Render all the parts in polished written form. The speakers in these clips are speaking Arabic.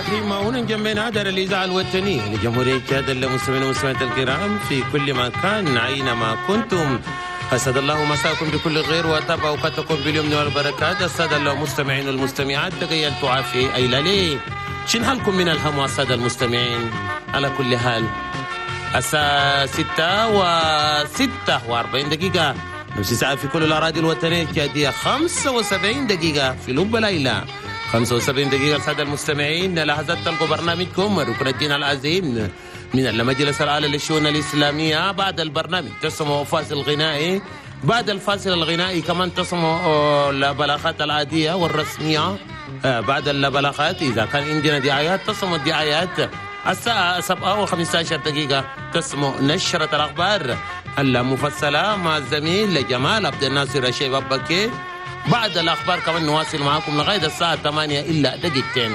الرحيم. هنا جنبنا دار الإذاعة الوطنية لجمهورية تشاد المستمعين والمستمعات الكرام في كل مكان أينما كنتم، أسعد الله مساكم بكل خير وأطاب أوقاتكم باليمن والبركات. السادة المستمعين والمستمعات تقيلت عافية أي لي شن حالكم من الهم والسادة المستمعين. على كل حال الساعة 6:46 دقيقة نفس ساعة في كل الأراضي الوطنية التشادية، 75 دقيقة في لب ليلى، 75 دقيقة السادة المستمعين. لحظات تلقوا برنامجكم ركن الدين العظيم من المجلس الأعلى للشؤون الإسلامية. بعد البرنامج تسمعوا فاصل غنائي، بعد الفاصل الغنائي كمان تسمعوا البلاغات العادية والرسمية. بعد البلاغات إذا كان عندنا دعايات تسمعوا الدعايات. الساعة 7:15 دقيقة تسمعوا نشرة الأخبار المفصلة مع الزميل جمال عبد الناصر الشيخ بكير. بعد الأخبار كمان نواصل معكم لغاية الساعة 8 إلا دقيقتين.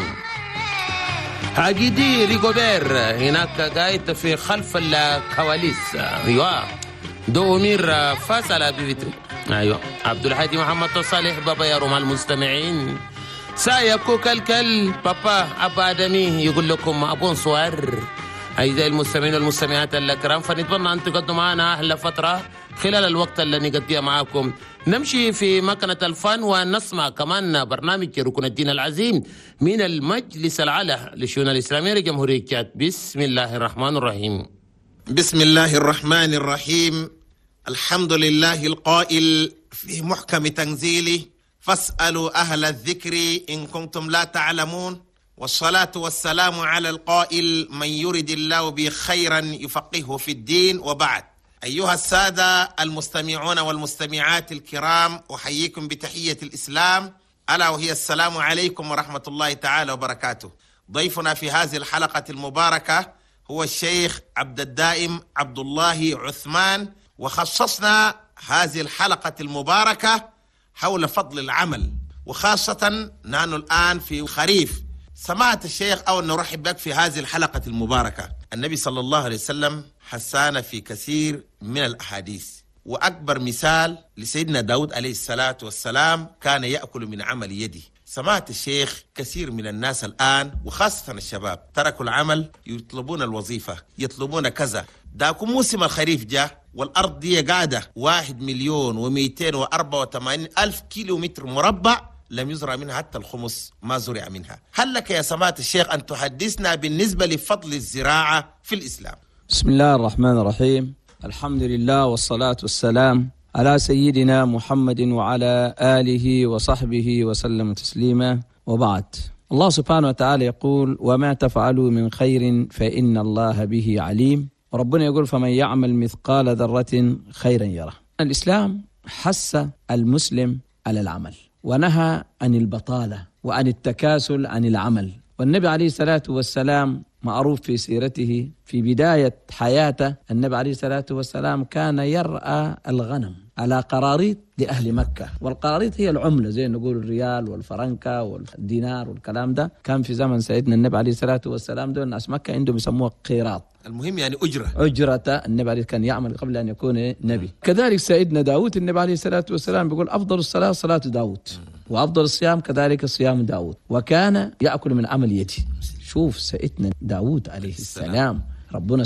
هاجيدي ريغوبير هناك قاعد في خلف الكواليس. أيوة دومير فاصل بفيتري. أيوة عبد الحادي محمد صالح بابا يا روم المستمعين. سايكو كلكل بابا أبا آدمي يقول لكم أبون صور. أعزائي المستمعين والمستمعات الكرام، فنتمنى أن تقضوا معنا أحلى فترة خلال الوقت اللي نقضيه معاكم. نمشي في مكنة الفن ونسمع كمان برنامج ركن الدين العظيم من المجلس الأعلى للشؤون الإسلامية لجمهورية تشاد. بسم الله الرحمن الرحيم. بسم الله الرحمن الرحيم. الحمد لله القائل في محكم تنزيله فاسألوا أهل الذكر إن كنتم لا تعلمون، والصلاة والسلام على القائل من يرد الله به خيرا يفقهه في الدين. وبعد، أيها السادة المستمعون والمستمعات الكرام، أحييكم بتحية الإسلام ألا وهي السلام عليكم ورحمة الله تعالى وبركاته. ضيفنا في هذه الحلقة المباركة هو الشيخ عبد الدائم عبد الله عثمان، وخصصنا هذه الحلقة المباركة حول فضل العمل، وخاصة نحن الآن في خريف. سمعت الشيخ أو نرحب بك في هذه الحلقة المباركة. النبي صلى الله عليه وسلم حسانا في كثير من الأحاديث، وأكبر مثال لسيدنا داود عليه الصلاة والسلام كان يأكل من عمل يده. سمعت الشيخ كثير من الناس الآن وخاصة الشباب تركوا العمل، يطلبون الوظيفة، يطلبون كذا. داكم موسم الخريف جاء والأرض دي قاعدة 1,284,000 كيلومتر مربع لم يزرع منها حتى الخمس ما زرع منها. هل لك يا سماحة الشيخ أن تحدثنا بالنسبة لفضل الزراعة في الإسلام؟ بسم الله الرحمن الرحيم. الحمد لله والصلاة والسلام على سيدنا محمد وعلى آله وصحبه وسلم تسليما. وبعد، الله سبحانه وتعالى يقول وما تفعلوا من خير فإن الله به عليم، وربنا يقول فمن يعمل مثقال ذرة خيرا يره. الإسلام حث المسلم على العمل ونهى عن البطالة وعن التكاسل عن العمل. والنبي عليه الصلاة والسلام معروف في سيرته في بداية حياته، النبي عليه الصلاة والسلام كان يرعى الغنم على قراريط لأهل مكة، والقراريط هي العملة زي نقول الريال والفرنكا والدينار والكلام ده. كان في زمن سيدنا النبي عليه الصلاة والسلام دول الناس مكة عندهم يسموها قيراط، المهم يعني أجرة النبي عليه كان يعمل قبل أن يكون نبي. كذلك سيدنا داود النبي عليه الصلاة والسلام بيقول أفضل الصلاة صلاة داود، وأفضل الصيام كذلك صيام داود، وكان يأكل من عمل يدي. شوف سيدنا داود عليه السلام ربنا